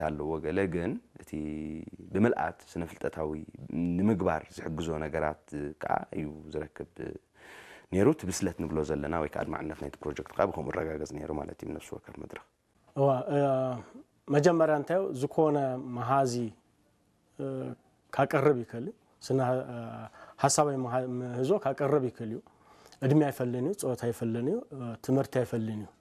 ያለው ወገለ ግን እቲ በመልአት ስነፍልጠታዊ ንምግባር ዝሕግዞ ነገራት ካ እዩ ዝረክብ ነይሩት ብስለት ንብሎ ዘለና ወይ ካድ ማዕነፍ ናይቲ ፕሮጀክት ካ በከም ረጋገጽ ነይሩ ማለት እዩ ነፍሱ ወከል መድረክ መጀመሪያ እንታዩ ዝኮነ መሃዚ ካቀርብ ይከል ስና ሐሳባዊ መህዞ ካቀርብ ይከል እድሜ አይፈልኒው ጾታ አይፈልኒው ትምርት አይፈልኒው